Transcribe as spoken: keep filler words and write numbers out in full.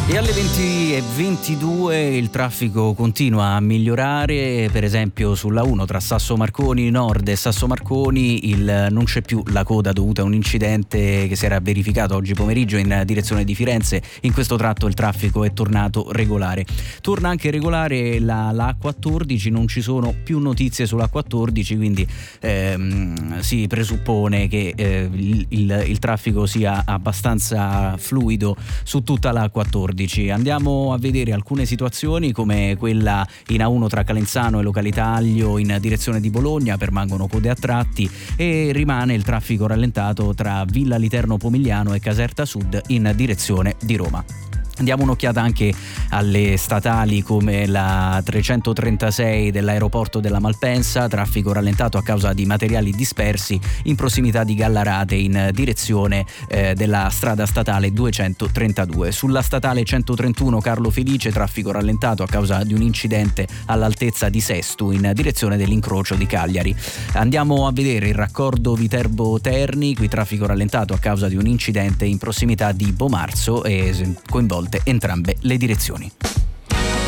E alle venti e ventidue il traffico continua a migliorare, per esempio sulla uno tra Sasso Marconi Nord e Sasso Marconi il, non c'è più la coda dovuta a un incidente che si era verificato oggi pomeriggio in direzione di Firenze. In questo tratto il traffico è tornato regolare. Torna anche regolare la, la A quattordici, non ci sono più notizie sulla A quattordici, quindi ehm, si presuppone che eh, il, il, il traffico sia abbastanza fluido su tutta la A quattordici. Andiamo a vedere alcune situazioni come quella in A uno tra Calenzano e località Aglio in direzione di Bologna, permangono code a tratti e rimane il traffico rallentato tra Villa Literno Pomigliano e Caserta Sud in direzione di Roma. Diamo un'occhiata anche alle statali come la trecentotrentasei dell'aeroporto della Malpensa, traffico rallentato a causa di materiali dispersi in prossimità di Gallarate in direzione eh, della strada statale duecentotrentadue. Sulla statale centotrentuno Carlo Felice, traffico rallentato a causa di un incidente all'altezza di Sestu in direzione dell'incrocio di Cagliari. Andiamo a vedere il raccordo Viterbo Terni, qui traffico rallentato a causa di un incidente in prossimità di Bomarzo e coinvolto entrambe le direzioni.